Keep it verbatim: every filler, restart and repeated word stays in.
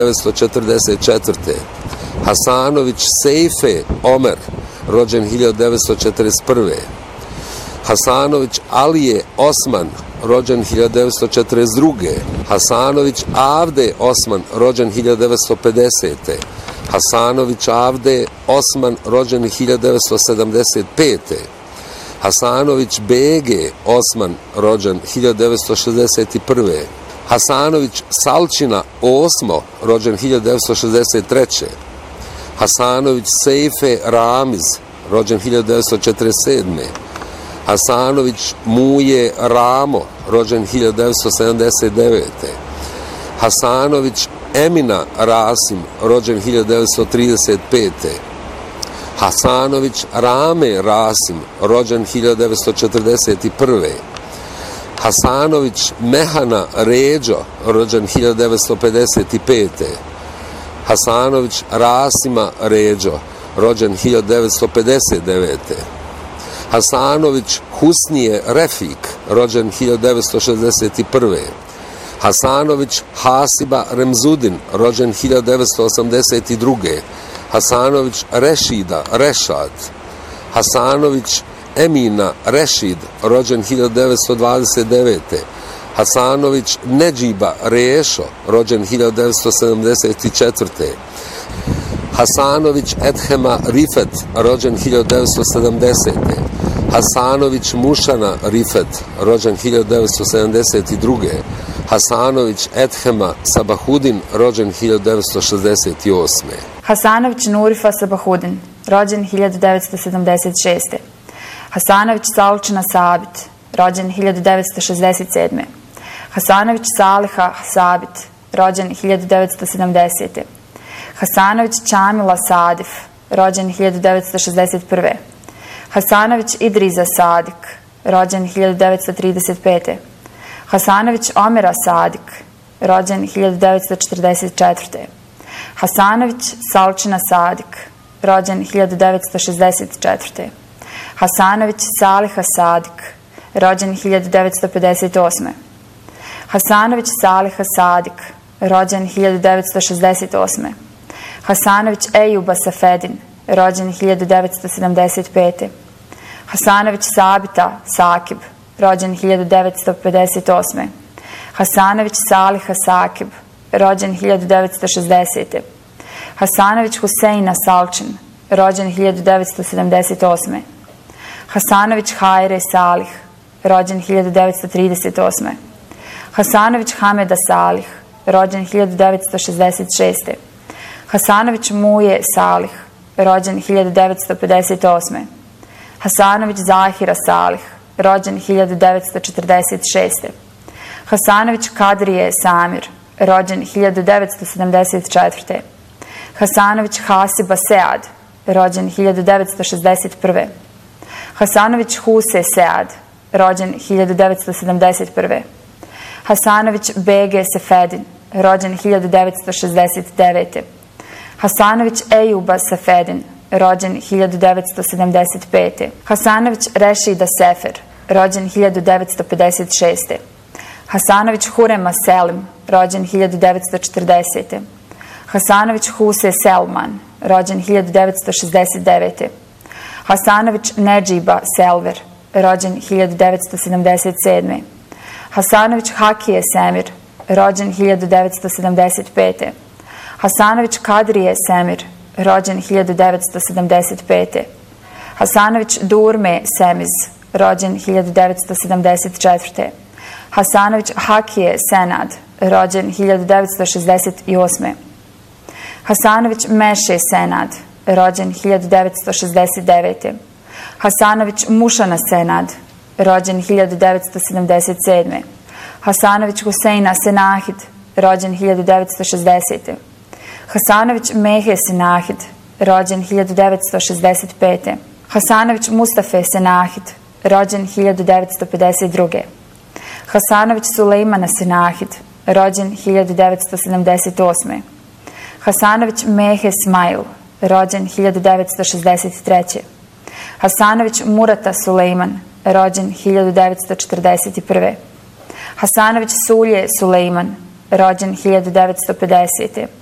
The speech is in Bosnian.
devetsto četrdeset četvrte. Hasanović Sejfe Omer, rođen hiljadu devetsto četrdeset prve. Hasanović Alije Osman, rođen hiljadu devetsto četrdeset druge. Hasanović Avde Osman, rođen hiljadu devetsto pedesete. Hasanović Avde Osman, rođen hiljadu devetsto sedamdeset pete. Hasanović Bege Osman, rođen hiljadu devetsto šezdeset prve. Hasanović Salčina Osmo, rođen hiljadu devetsto šezdeset treće. Hasanović Sejfe Ramiz, rođen hiljadu devetsto četrdeset sedme. Hasanović Muje Ramo, rođen hiljadu devetsto sedamdeset devete. Hasanović Emina Rasim, rođen hiljadu devetsto trideset pete. Hasanović Rame Rasim, rođen hiljadu devetsto četrdeset prve. Hasanović Mehana Ređo, rođen hiljadu devetsto pedeset pete. Hasanović Rasima Ređo, rođen hiljadu devetsto pedeset devete. Hasanović Husnije Refik, rođen hiljadu devetsto šezdeset prve. Hasanović Hasiba Remzudin, rođen hiljadu devetsto osamdeset druge. Hasanović Rešida Rešad. Hasanović Emina Rešid, rođen hiljadu devetsto dvadeset devete. Hasanović Nedžiba Rešo, rođen hiljadu devetsto sedamdeset četvrte. Hasanović Edhema Rifet, rođen hiljadu devetsto sedamdesete. Hasanović Mušana Rifet, rođen hiljadu devetsto sedamdeset druge. Hasanović Edhema Sabahudin, rođen hiljadu devetsto šezdeset osme. Hasanović Nurifa Sabahudin, rođen hiljadu devetsto sedamdeset šeste. Hasanović Salčina Sabit, rođen hiljadu devetsto šezdeset sedme. Hasanović Saliha Sabit, rođen hiljadu devetsto sedamdesete. Hasanović Čamila Sadif, rođen hiljadu devetsto šezdeset prve. Hasanović Idriza Sadik, rođen hiljadu devetsto trideset pete. Hasanović Omera Sadik, rođen hiljadu devetsto četrdeset četvrte. Hasanović Salčina Sadik, rođen hiljadu devetsto šezdeset četvrte. Hasanović Saliha Sadik, rođen hiljadu devetsto pedeset osme. Hasanović Saliha Sadik, rođen hiljadu devetsto šezdeset osme. Hasanović Ejuba Safedin, rođen hiljadu devetsto sedamdeset pete. Hasanović Sabita Sakib, rođen hiljadu devetsto pedeset osme. Hasanović Saliha Sakib, rođen hiljadu devetsto šezdesete. Hasanović Huseina Salčin, rođen hiljadu devetsto sedamdeset osme. Hasanović Hajre Salih, rođen hiljadu devetsto trideset osme. Hasanović Hameda Salih, rođen hiljadu devetsto šezdeset šeste. Hasanović Muje Salih, rođen hiljadu devetsto pedeset osme. Hasanović Zahira Salih, rođen hiljadu devetsto četrdeset šeste. Hasanović Kadrije Samir, rođen hiljadu devetsto sedamdeset četvrte. Hasanović Hasiba Sead, rođen hiljadu devetsto šezdeset prve. Hasanović Huse Sead, rođen hiljadu devetsto sedamdeset prve. Hasanović Bege Sefedin, rođen hiljadu devetsto šezdeset devete. Hasanović Ejuba Safedin, rođen hiljadu devetsto sedamdeset pete. Hasanović Rešida Sefer, rođen hiljadu devetsto pedeset šeste. Hasanović Hurema Selim, rođen hiljadu devetsto četrdesete. Hasanović Huse Selman, rođen hiljadu devetsto šezdeset devete. Hasanović Nedžiba Selver, rođen hiljadu devetsto sedamdeset sedme. Hasanović Hakije Semir, rođen hiljadu devetsto sedamdeset pete. Hasanović Kadrije Semir, rođen hiljadu devetsto sedamdeset pete. Hasanović Durme Semiz, rođen hiljadu devetsto sedamdeset četvrte. Hasanović Hakije Senad, rođen hiljadu devetsto šezdeset osme. Hasanović Meše Senad, rođen hiljadu devetsto šezdeset devete. Hasanović Mušana Senad, rođen hiljadu devetsto sedamdeset sedme. Hasanović Huseina Senahid, rođen hiljadu devetsto šezdesete. Hasanović Mehe Senahid, rođen hiljadu devetsto šezdeset pete. Hasanović Mustafe Senahid, rođen hiljadu devetsto pedeset druge. Hasanović Sulejmana Senahid, rođen hiljadu devetsto sedamdeset osme. Hasanović Mehe Smail, rođen hiljadu devetsto šezdeset treće. Hasanović Murata Sulejman, rođen hiljadu devetsto četrdeset prve. Hasanović Sulje Sulejman, rođen hiljadu devetsto pedesete.